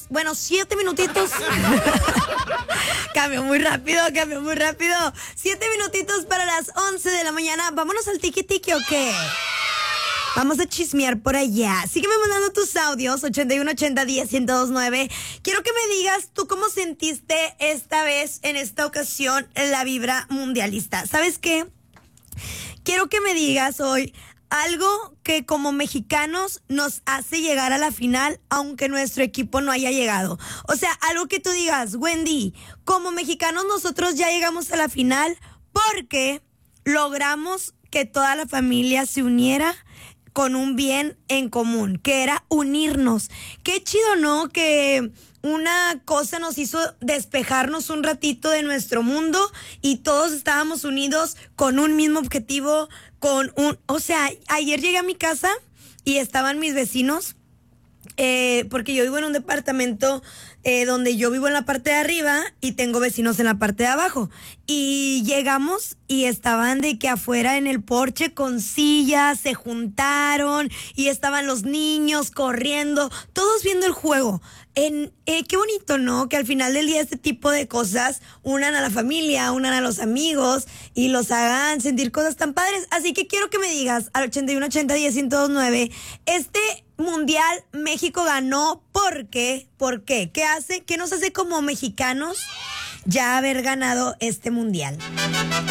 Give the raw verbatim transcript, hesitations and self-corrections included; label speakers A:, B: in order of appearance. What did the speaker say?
A: bueno, siete minutitos. Cambió muy rápido, cambió muy rápido. Siete minutitos para las once de la mañana. ¿Vámonos al tiki tiki o qué? Vamos a chismear por allá. Sígueme mandando tus audios, ochenta y uno ochenta diez ciento veintinueve. Quiero que me digas tú cómo sentiste esta vez, en esta ocasión, la vibra mundialista. ¿Sabes qué? Quiero que me digas hoy algo que como mexicanos nos hace llegar a la final, aunque nuestro equipo no haya llegado. O sea, algo que tú digas, Wendy, como mexicanos nosotros ya llegamos a la final porque logramos que toda la familia se uniera con un bien en común, que era unirnos. Qué chido, ¿no? Que una cosa nos hizo despejarnos un ratito de nuestro mundo y todos estábamos unidos con un mismo objetivo, con un... O sea, ayer llegué a mi casa y estaban mis vecinos, eh, porque yo vivo en un departamento eh, donde yo vivo en la parte de arriba y tengo vecinos en la parte de abajo. Y llegamos y estaban de que afuera en el porche con sillas, se juntaron y estaban los niños corriendo, todos viendo el juego. En, eh, qué bonito, ¿no? Que al final del día este tipo de cosas unan a la familia, unan a los amigos y los hagan sentir cosas tan padres. Así que quiero que me digas al ochenta y uno ochenta diez ciento veintinueve, este mundial México ganó, ¿por qué? ¿Por qué? ¿Qué hace? ¿Qué nos hace como mexicanos ya haber ganado este mundial?